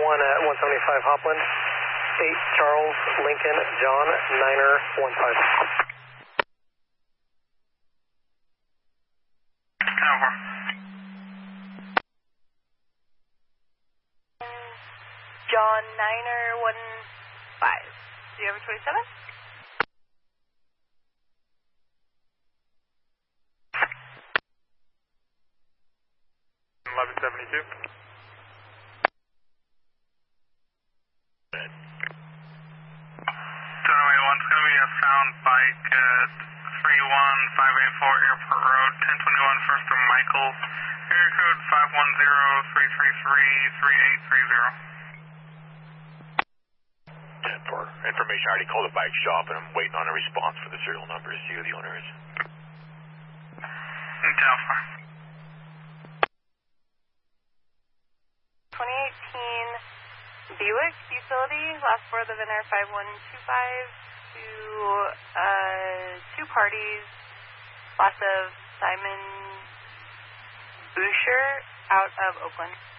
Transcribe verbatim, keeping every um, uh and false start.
one at one seventy-five Hopland. eight Charles Lincoln John Niner one five. Over. John Niner one five. Do you have a twenty-seven? eleven seventy-two. Runway one's going to be a found bike at three one five eight four Airport Road, ten twenty-one first from Michael, area code five one zero three three three three eight three zero. ten four. Information, I already called the bike shop and I'm waiting on a response for the serial number to see who the owner is. ten four. twenty eighteen Buick utility, last four of the V I N R five one two five to uh, two parties, lots of Simon Boucher out of Oakland.